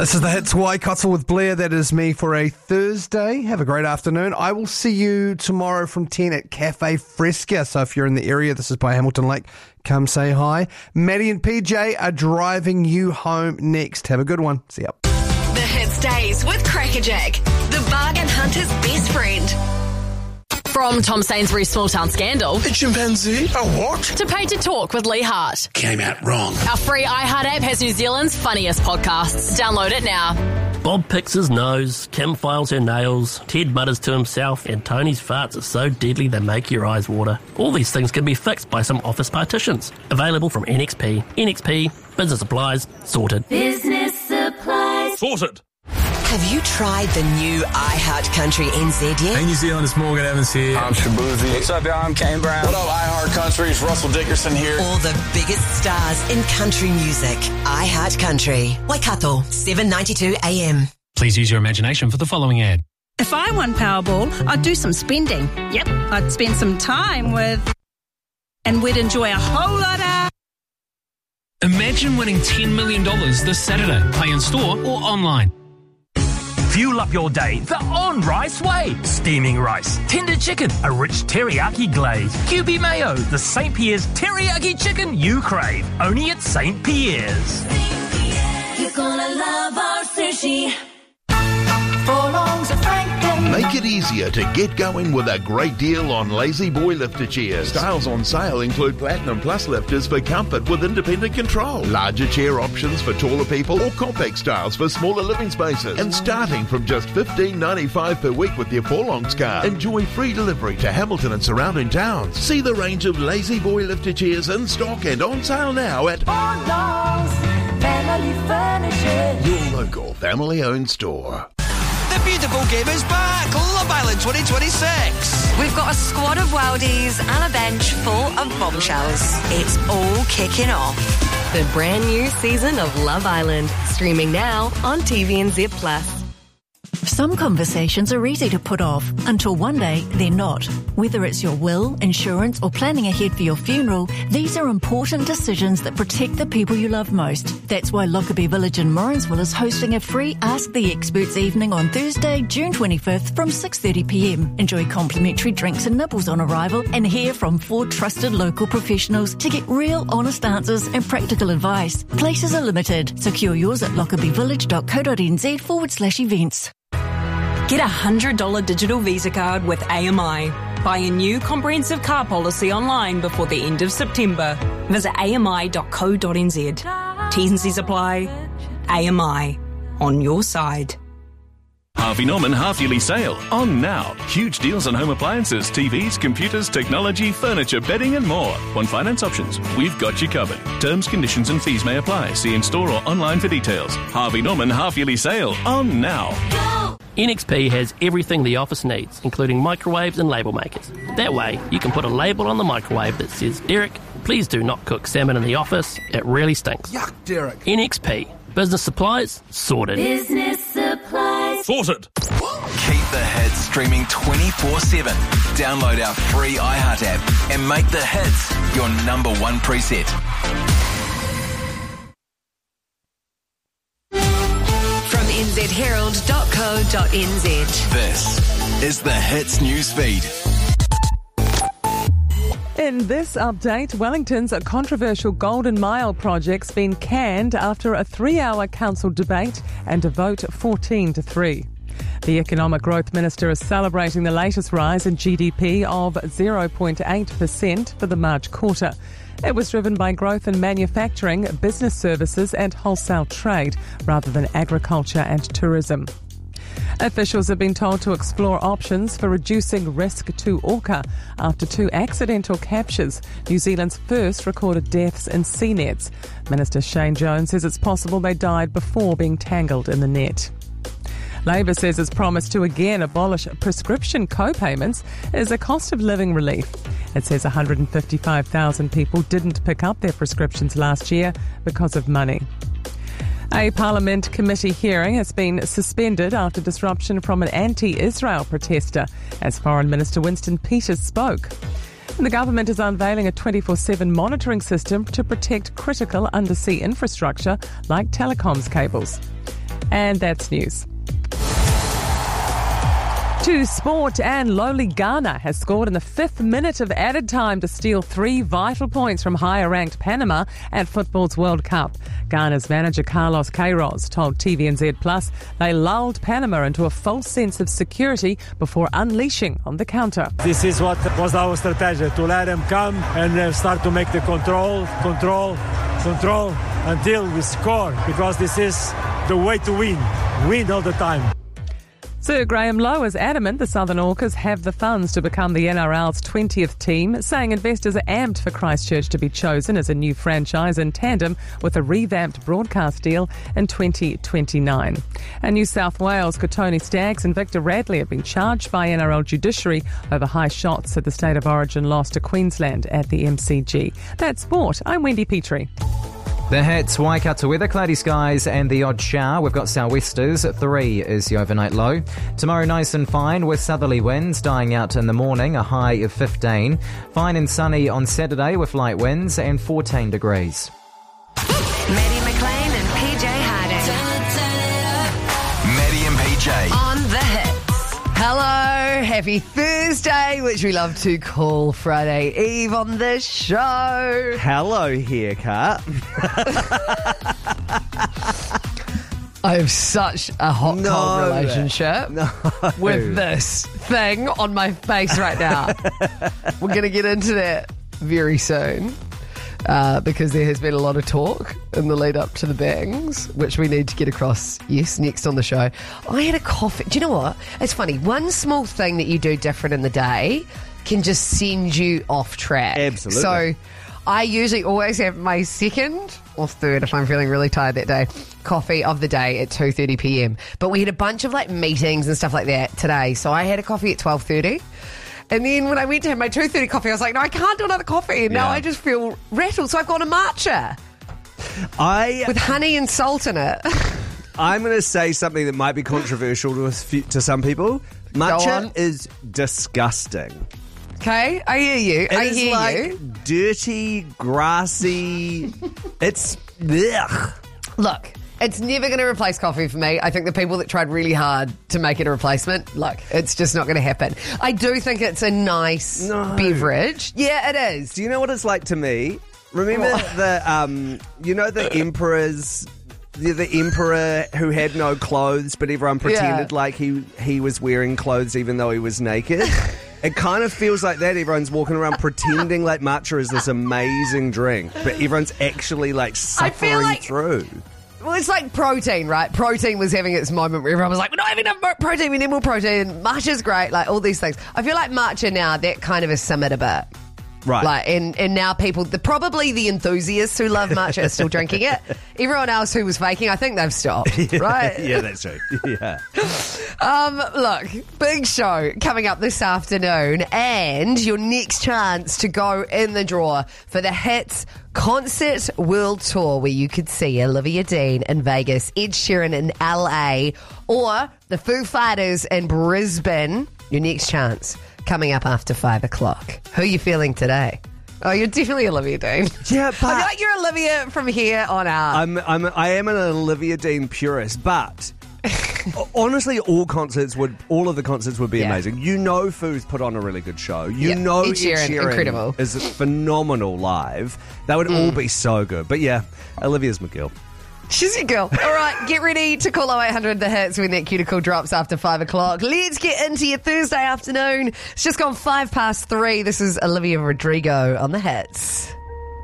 This is the Hits Waikato with Blair. That is me for a Thursday. Have a great afternoon. I will see you tomorrow from 10 at Cafe Fresca. So if you're in the area, this is by Hamilton Lake, come say hi. Maddie and PJ are driving you home next. Have a good one. See ya. The Hits Days with Crackerjack, the bargain hunter's best friend. From Tom Sainsbury's Small Town Scandal. A chimpanzee? A what? To Paid to Talk with Lee Hart. Came out wrong. Our free iHeart app has New Zealand's funniest podcasts. Download it now. Bob picks his nose, Kim files her nails, Ted mutters to himself, and Tony's farts are so deadly they make your eyes water. All these things can be fixed by some office partitions. Available from NXP. NXP, business supplies, sorted. Business supplies. Sorted. Have you tried the new iHeart Country NZ yet? Hey New Zealand, it's Morgan Evans here. I'm Shabuzi. What's up, y'all? I'm Kane Brown. What up, iHeart Country? It's Russell Dickerson here. All the biggest stars in country music. iHeart Country. Waikato, 7:92 AM. Please use your imagination for the following ad. If I won Powerball, I'd do some spending. Yep, I'd spend some time with... And we'd enjoy a whole lot of... Imagine winning $10 million this Saturday. Pay in store or online. Fuel up your day the on-rice way. Steaming rice, tender chicken, a rich teriyaki glaze, QB mayo, the St. Pierre's teriyaki chicken you crave. Only at St. Pierre's. You're gonna love our sushi. Make it easier to get going with a great deal on Lazy Boy lifter chairs. Styles on sale include Platinum Plus lifters for comfort with independent control, larger chair options for taller people, or compact styles for smaller living spaces. And starting from just $15.95 per week with your Forlongs card, enjoy free delivery to Hamilton and surrounding towns. See the range of Lazy Boy lifter chairs in stock and on sale now at Forlongs Family Furniture, your local family-owned store. The beautiful game is back! Love Island 2026! We've got a squad of worldies and a bench full of bombshells. It's all kicking off. The brand new season of Love Island, streaming now on TVNZ Plus. Some conversations are easy to put off until one day they're not. Whether it's your will, insurance, or planning ahead for your funeral, these are important decisions that protect the people you love most. That's why Lockerbie Village in Morrinsville is hosting a free Ask the Experts evening on Thursday, June 25th from 6:30pm. Enjoy complimentary drinks and nibbles on arrival and hear from 4 trusted local professionals to get real, honest answers and practical advice. Places are limited. Secure yours at lockerbievillage.co.nz/events. Get a $100 digital Visa card with AMI. Buy a new comprehensive car policy online before the end of September. Visit ami.co.nz. T's and C's apply. AMI. On your side. Harvey Norman half-yearly sale. On now. Huge deals on home appliances, TVs, computers, technology, furniture, bedding and more. Want finance options? We've got you covered. Terms, conditions and fees may apply. See in store or online for details. Harvey Norman half-yearly sale. On now. NXP has everything the office needs, including microwaves and label makers. That way, you can put a label on the microwave that says, "Derek, please do not cook salmon in the office. It really stinks." Yuck, Derek. NXP. Business supplies, sorted. Business supplies. Sorted. Keep the hits streaming 24/7. Download our free iHeart app and make the hits your number one preset. From nzherald.co.nz. This is the Hits newsfeed. In this update, Wellington's controversial Golden Mile project's been canned after a 3-hour council debate and a vote 14-3. The Economic Growth Minister is celebrating the latest rise in GDP of 0.8% for the March quarter. It was driven by growth in manufacturing, business services and wholesale trade, rather than agriculture and tourism. Officials have been told to explore options for reducing risk to orca after 2 accidental captures, New Zealand's first recorded deaths in sea nets. Minister Shane Jones says it's possible they died before being tangled in the net. Labor says its promise to again abolish prescription co-payments is a cost of living relief. It says 155,000 people didn't pick up their prescriptions last year because of money. A Parliament committee hearing has been suspended after disruption from an anti-Israel protester as Foreign Minister Winston Peters spoke. And the government is unveiling a 24/7 monitoring system to protect critical undersea infrastructure like telecoms cables. And that's news. To sport, and lowly Ghana has scored in the 5th minute of added time to steal 3 vital points from higher-ranked Panama at football's World Cup. Ghana's manager Carlos Queiroz told TVNZ Plus they lulled Panama into a false sense of security before unleashing on the counter. This is what was our strategy, to let them come and start to make the control until we score, because this is the way to win all the time. Sir Graham Lowe is adamant the Southern Orcas have the funds to become the NRL's 20th team, saying investors are amped for Christchurch to be chosen as a new franchise in tandem with a revamped broadcast deal in 2029. And New South Wales Kotoni Stags and Victor Radley have been charged by NRL judiciary over high shots at the State of Origin loss to Queensland at the MCG. That's sport. I'm Wendy Petrie. The Hits, Waikato weather, cloudy skies and the odd shower. We've got sou'westers. 3 is the overnight low. Tomorrow nice and fine with southerly winds dying out in the morning, a high of 15. Fine and sunny on Saturday with light winds and 14 degrees. Maddie McLean and PJ Harding. Maddie and PJ. On the Hits. Hello, happy Thursday, which we love to call Friday Eve on the show. Hello, haircut. I have such a hot-cold relationship with this thing on my face right now. We're going to get into that very soon. Because there has been a lot of talk in the lead up to the bangs, which we need to get across, next on the show. I had a coffee. Do you know what? It's funny. One small thing that you do different in the day can just send you off track. Absolutely. So I usually always have my second or third, if I'm feeling really tired that day, coffee of the day at 2:30 p.m. But we had a bunch of meetings and stuff like that today. So I had a coffee at 12:30. And then when I went to have my 2:30 coffee, I was like, no, I can't do another coffee. And now I just feel rattled. So I've got a matcha. With honey and salt in it. I'm going to say something that might be controversial to some people. Matcha is disgusting. Okay, I hear you. It is dirty, grassy. It's... Ugh. Look... It's never going to replace coffee for me. I think the people that tried really hard to make it a replacement, it's just not going to happen. I do think it's a nice beverage. Yeah, it is. Do you know what it's like to me? Remember the emperors... The emperor who had no clothes, but everyone pretended like he was wearing clothes even though he was naked? It kind of feels like that. Everyone's walking around pretending like matcha is this amazing drink, but everyone's actually suffering through. Well, it's like protein, right? Protein was having its moment where everyone was like, we're not having enough protein, we need more protein. Matcha's great, all these things. I feel like matcha now, that kind of has simmered a bit. Right. And now people, probably the enthusiasts who love matcha are still drinking it. Everyone else who was faking, I think they've stopped, right? Yeah, that's true. Yeah. Look, big show coming up this afternoon, and your next chance to go in the draw for the Hits Concert World Tour, where you could see Olivia Dean in Vegas, Ed Sheeran in LA, or the Foo Fighters in Brisbane. Your next chance coming up after 5 o'clock. Who are you feeling today? Oh, you're definitely Olivia Dean. Yeah, but I feel like you're Olivia from here on out. I am an Olivia Dean purist, but honestly, all of the concerts would be amazing. You know, Foo's put on a really good show. You know, Ed Sheeran incredible. Is phenomenal live. That would all be so good. But yeah, Olivia's my girl. She's your girl. All right, get ready to call 0800 The Hits when that cuticle drops after 5 o'clock. Let's get into your Thursday afternoon. It's just gone 3:05. This is Olivia Rodrigo on The Hits.